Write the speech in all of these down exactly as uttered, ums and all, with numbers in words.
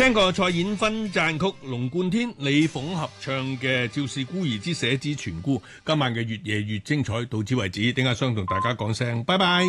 聽過蔡衍芬撰曲、龍貫天、李鳳合唱嘅《趙氏孤兒之寫之全孤》，今晚嘅越夜越精彩，到此為止。丁家雙同大家講聲拜拜。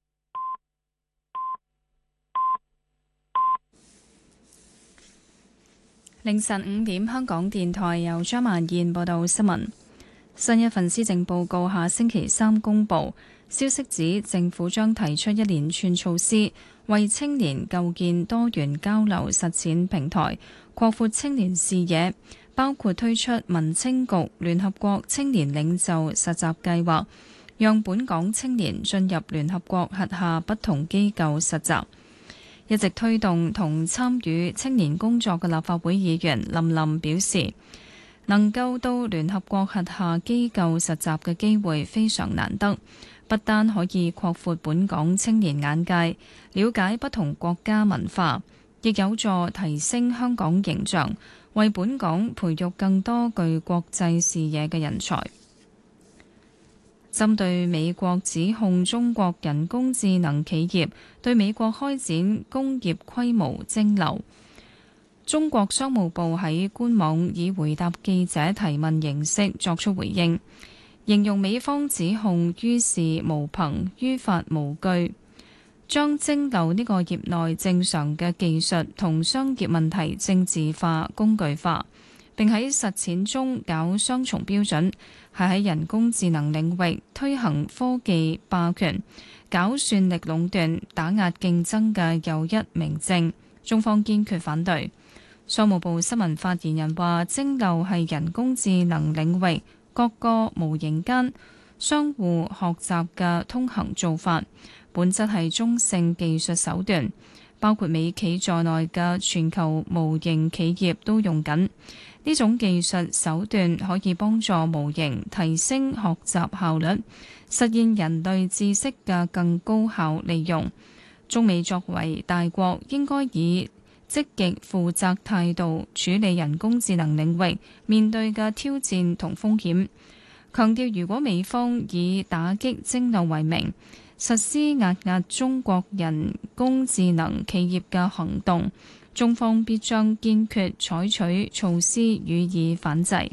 凌晨五點，香港電台由張曼燕報道新聞。新一份施政報告下星期三公布，消息指政府將提出一連串措施，為青年構建多元交流實踐平台，擴闊青年視野，包括推出民青局聯合國青年領袖實習計劃，讓本港青年進入聯合國轄下不同機構實習。一直推動同參與青年工作嘅立法會議員林琳表示，能夠到聯合國轄下機構實習嘅機會非常難得，不單可以擴闊本港青年眼界，了解不同國家文化，亦有助提升香港形象，為本港培育更多具國際視野嘅人才。針對美國指控中國人工智能企業對美國開展工業規模蒸餾，中國商務部喺官網以回答記者提問形式作出回應，形容美方指控於事無憑、於法無據，將蒸餾呢個業內正常嘅技術同商業問題政治化、工具化，並喺實踐中搞雙重標準，係喺人工智能領域推行科技霸權、搞算力壟斷、打壓競爭嘅又一明證。中方堅決反對。商務部新聞發言人話：蒸餾係人工智能領域各個模型間相互學習嘅通行做法，本質係中性技術手段，包括美企在內嘅全球模型企業都用緊。呢種技術手段可以幫助模型提升學習效率，實現人類知識嘅更高效利用。中美作為大國，應該以積極負責態度處理人工智能領域面對嘅挑戰同風險，強調如果美方以打擊蒸餾為名，實施壓壓中國人工智能企業嘅行動，中方必將堅決採取措施予以反制。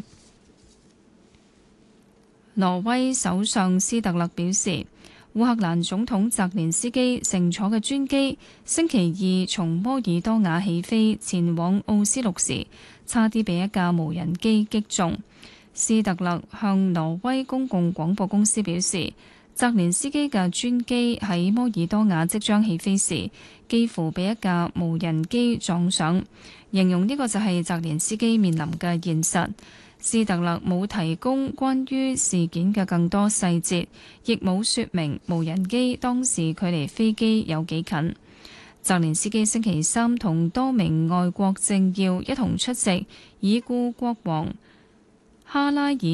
挪威首相斯特勒表示，烏克蘭總統澤連斯基乘坐嘅專機星期二從摩爾多瓦起飛前往奧斯陸時，差啲被一架無人機擊中。斯特勒向挪威公共廣播公司表示，澤連斯基嘅專機喺摩爾多瓦即將起飛時，幾乎被一架無人機撞上，形容呢個就係澤連斯基面臨嘅現實。斯特勒冇提供關於事件嘅更多細節，亦冇說明無人機當時距離飛機有幾近。澤連斯基星期三同多名外國政要一同出席已故國王哈拉爾